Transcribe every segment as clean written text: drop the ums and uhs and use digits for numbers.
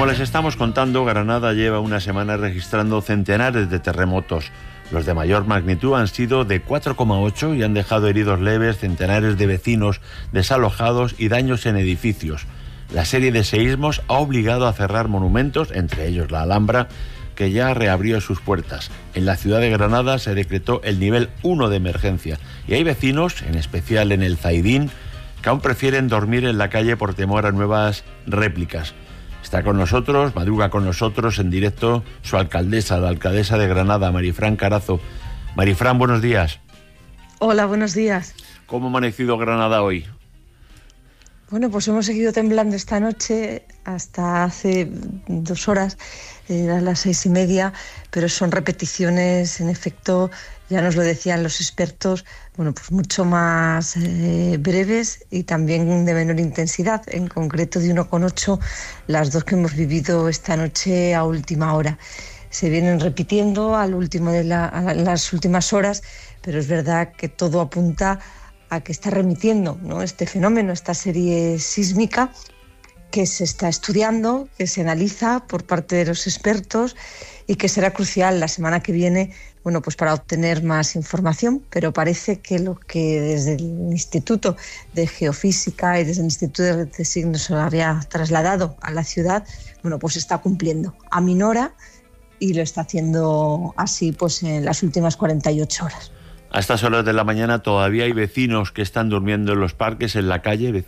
Como les estamos contando, Granada lleva una semana registrando centenares de terremotos. Los de mayor magnitud han sido de 4,8 y han dejado heridos leves, centenares de vecinos desalojados y daños en edificios. La serie de seísmos ha obligado a cerrar monumentos, entre ellos la Alhambra, que ya reabrió sus puertas. En la ciudad de Granada se decretó el nivel 1 de emergencia y hay vecinos, en especial en el Zaidín, que aún prefieren dormir en la calle por temor a nuevas réplicas. Está con nosotros, madruga con nosotros en directo su alcaldesa, la alcaldesa de Granada, Marifran Carazo. Marifran, buenos días. Hola, buenos días. ¿Cómo ha amanecido Granada hoy? Bueno, pues hemos seguido temblando esta noche hasta hace 2 horas, eran las 6:30, pero son repeticiones, en efecto, ya nos lo decían los expertos, bueno, pues mucho más breves y también de menor intensidad, en concreto de 1,8, las dos que hemos vivido esta noche a última hora. Se vienen repitiendo a las últimas horas, pero es verdad que todo apunta a que está remitiendo, ¿no?, este fenómeno, esta serie sísmica que se está estudiando, que se analiza por parte de los expertos y que será crucial la semana que viene, bueno, pues para obtener más información, pero parece que lo que desde el Instituto de Geofísica y desde el Instituto de Signos se había trasladado a la ciudad, bueno, pues está cumpliendo, aminora y lo está haciendo así pues en las últimas 48 horas. A estas horas de la mañana todavía hay vecinos que están durmiendo en los parques, en la calle.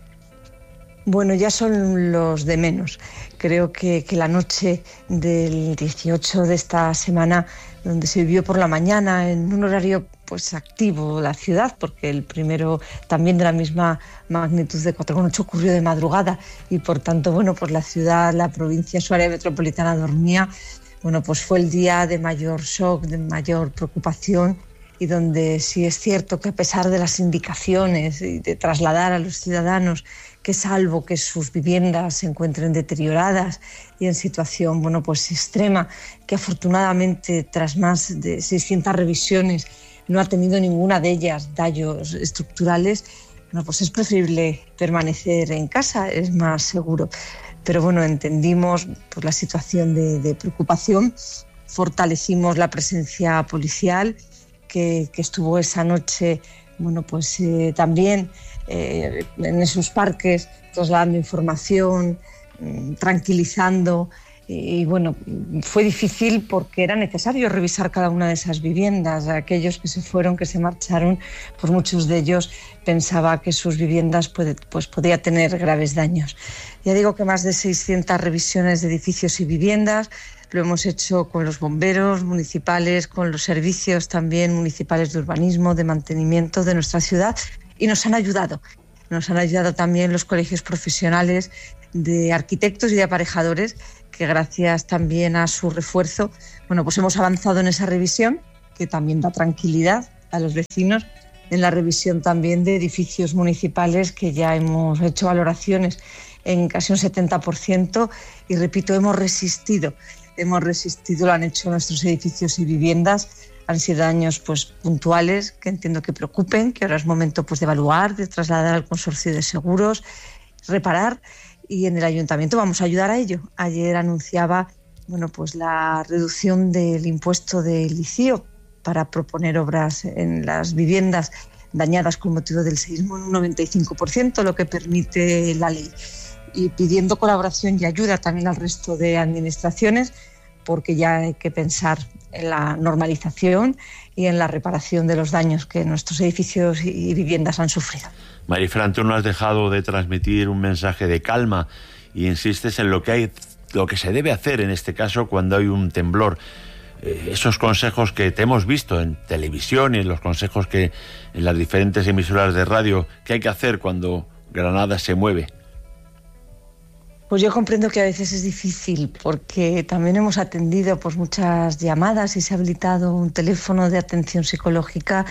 Bueno, ya son los de menos. Creo que la noche del 18 de esta semana, donde se vivió por la mañana en un horario pues activo la ciudad, porque el primero también de la misma magnitud de 4,8 ocurrió de madrugada y por tanto, bueno, pues la ciudad, la provincia, su área metropolitana dormía. Bueno, pues fue el día de mayor shock, de mayor preocupación, y donde sí es cierto que a pesar de las indicaciones y de trasladar a los ciudadanos que salvo que sus viviendas se encuentren deterioradas y en situación, bueno, pues extrema, que afortunadamente tras más de 600 revisiones no ha tenido ninguna de ellas daños estructurales, bueno, pues es preferible permanecer en casa, es más seguro. Pero bueno, entendimos pues la situación de preocupación, fortalecimos la presencia policial que estuvo esa noche, bueno, pues también en esos parques trasladando información, tranquilizando y bueno, fue difícil porque era necesario revisar cada una de esas viviendas. Aquellos que se fueron, que se marcharon, pues muchos de ellos pensaba que sus viviendas pues podía tener graves daños. Ya digo que más de 600 revisiones de edificios y viviendas. Lo hemos hecho con los bomberos municipales, con los servicios también municipales de urbanismo, de mantenimiento de nuestra ciudad y nos han ayudado. Nos han ayudado también los colegios profesionales de arquitectos y de aparejadores que gracias también a su refuerzo, bueno, pues hemos avanzado en esa revisión que también da tranquilidad a los vecinos, en la revisión también de edificios municipales que ya hemos hecho valoraciones en casi un 70% y repito, hemos resistido, lo han hecho nuestros edificios y viviendas. Han sido daños pues puntuales que entiendo que preocupen, que ahora es momento pues de evaluar, de trasladar al consorcio de seguros, reparar, y en el ayuntamiento vamos a ayudar a ello. Ayer anunciaba, bueno, pues la reducción del impuesto del ICIO para proponer obras en las viviendas dañadas con motivo del seísmo en un 95%, lo que permite la ley. Y pidiendo colaboración y ayuda también al resto de administraciones, porque ya hay que pensar en la normalización y en la reparación de los daños que nuestros edificios y viviendas han sufrido. Marifran, tú no has dejado de transmitir un mensaje de calma y insistes en lo que se debe hacer en este caso cuando hay un temblor. Esos consejos que te hemos visto en televisión y en los consejos que en las diferentes emisoras de radio, ¿qué hay que hacer cuando Granada se mueve? Pues yo comprendo que a veces es difícil porque también hemos atendido pues muchas llamadas y se ha habilitado un teléfono de atención psicológica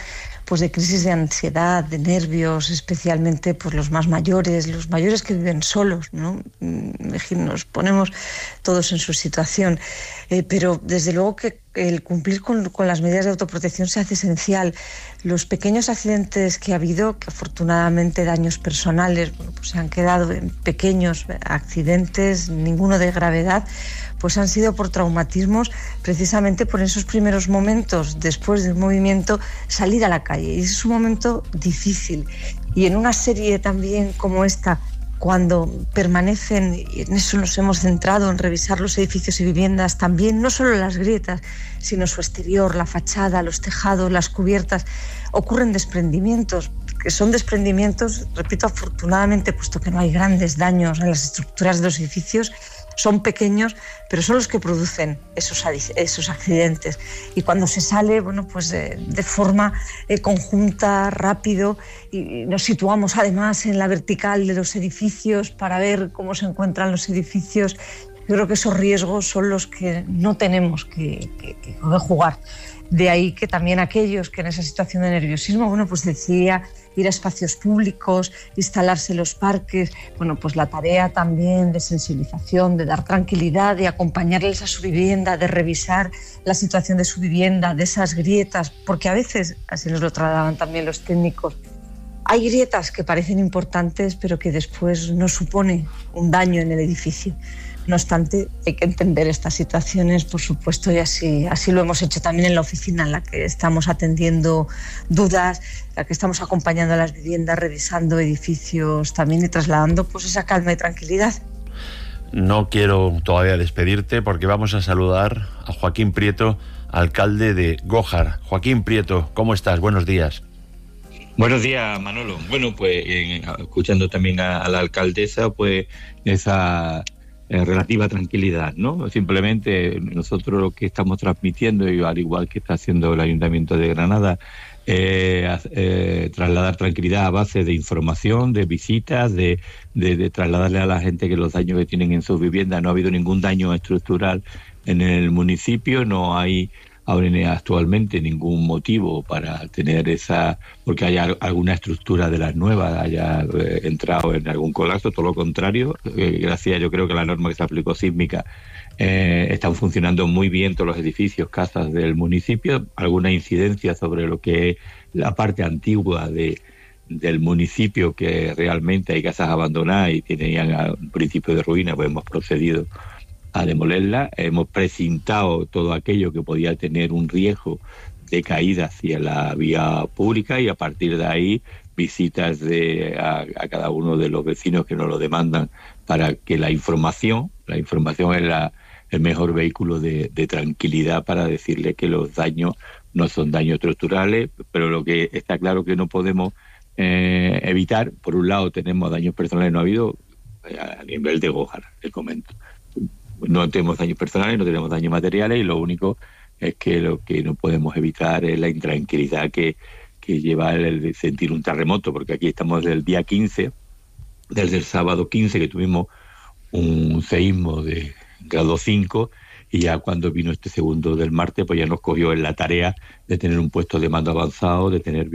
pues de crisis de ansiedad, de nervios, especialmente pues los más mayores, los mayores que viven solos, ¿no? Nos ponemos todos en su situación, pero desde luego que el cumplir con las medidas de autoprotección se hace esencial. Los pequeños accidentes que ha habido, que afortunadamente daños personales, bueno, pues se han quedado en pequeños accidentes, ninguno de gravedad, pues han sido por traumatismos, precisamente por esos primeros momentos después del movimiento, salir a la calle. Y es un momento difícil. Y en una serie también como esta, cuando permanecen, y en eso nos hemos centrado, en revisar los edificios y viviendas, también no solo las grietas, sino su exterior, la fachada, los tejados, las cubiertas, ocurren desprendimientos, que son desprendimientos, repito, afortunadamente, puesto que no hay grandes daños en las estructuras de los edificios, son pequeños, pero son los que producen esos accidentes. Y cuando se sale, bueno, pues de forma conjunta, rápido, y nos situamos además en la vertical de los edificios para ver cómo se encuentran los edificios, yo creo que esos riesgos son los que no tenemos que jugar. De ahí que también aquellos que en esa situación de nerviosismo, bueno, pues decía ir a espacios públicos, instalarse en los parques, bueno, pues la tarea también de sensibilización, de dar tranquilidad, de acompañarles a su vivienda, de revisar la situación de su vivienda, de esas grietas, porque a veces, así nos lo trataban también los técnicos, hay grietas que parecen importantes, pero que después no supone un daño en el edificio. No obstante, hay que entender estas situaciones, por supuesto, y así lo hemos hecho también en la oficina, en la que estamos atendiendo dudas, en la que estamos acompañando a las viviendas, revisando edificios también y trasladando pues esa calma y tranquilidad. No quiero todavía despedirte porque vamos a saludar a Joaquín Prieto, alcalde de Gójar. Joaquín Prieto, ¿cómo estás? Buenos días. Buenos días, Manolo. Bueno, pues escuchando también a la alcaldesa, pues esa relativa tranquilidad, ¿no? Simplemente nosotros lo que estamos transmitiendo, y al igual que está haciendo el Ayuntamiento de Granada, trasladar tranquilidad a base de información, de visitas, de trasladarle a la gente que los daños que tienen en sus viviendas, no ha habido ningún daño estructural en el municipio, no hay ahora actualmente ningún motivo para tener porque haya alguna estructura de las nuevas haya entrado en algún colapso, todo lo contrario, gracias yo creo que la norma que se aplicó sísmica están funcionando muy bien todos los edificios, casas del municipio, alguna incidencia sobre lo que es la parte antigua del municipio, que realmente hay casas abandonadas y tenían un principio de ruina, pues hemos procedido a demolerla, hemos precintado todo aquello que podía tener un riesgo de caída hacia la vía pública, y a partir de ahí visitas a cada uno de los vecinos que nos lo demandan, para que la información es el mejor vehículo de tranquilidad para decirle que los daños no son daños estructurales, pero lo que está claro que no podemos evitar, por un lado tenemos daños personales, no ha habido a nivel de Gójar, te comento. No tenemos daños personales, no tenemos daños materiales, y lo único es que lo que no podemos evitar es la intranquilidad que lleva el sentir un terremoto, porque aquí estamos desde el día 15, desde el sábado 15 que tuvimos un seísmo de grado 5, y ya cuando vino este segundo del martes, pues ya nos cogió en la tarea de tener un puesto de mando avanzado, de tener